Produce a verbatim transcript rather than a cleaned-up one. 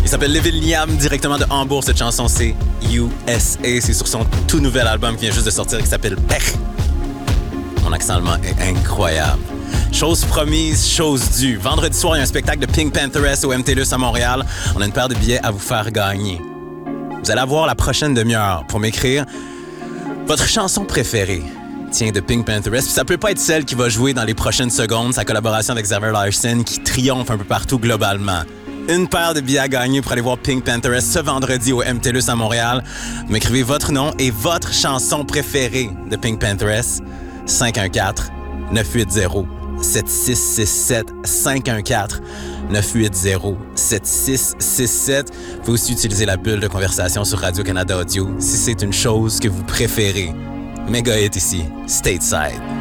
s'appelle Livin' Liam, directement de Hambourg. Cette chanson, c'est U S A. C'est sur son tout nouvel album qui vient juste de sortir, qui s'appelle Pech. Mon accent allemand est incroyable. Chose promise, chose due. Vendredi soir, il y a un spectacle de Pink Pantheress au M T L U S à Montréal. On a une paire de billets à vous faire gagner. Vous allez avoir la prochaine demi-heure pour m'écrire votre chanson préférée. Tiens, de Pink Pantheress. Puis ça peut pas être celle qui va jouer dans les prochaines secondes, sa collaboration avec Xavier Larson qui triomphe un peu partout globalement. Une paire de billets à gagner pour aller voir Pink Pantheress ce vendredi au M T L U S à Montréal. Vous m'écrivez votre nom et votre chanson préférée de Pink Pantheress. cinq un quatre neuf huit zéro sept six six sept cinq un quatre neuf huit zéro sept six six sept. Vous pouvez aussi utiliser la bulle de conversation sur Radio-Canada Audio si c'est une chose que vous préférez. Méga hit ici, Stateside.